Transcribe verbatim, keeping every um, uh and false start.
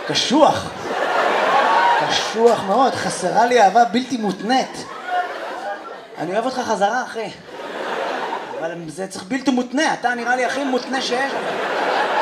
קשוח. קשוח מאוד, חסרה לי אהבה בלתי מותנית. אני אוהב אותך חזרה, אחי. אבל זה צריך בלתי מותנה, אתה נראה לי הכי מותנה שיש.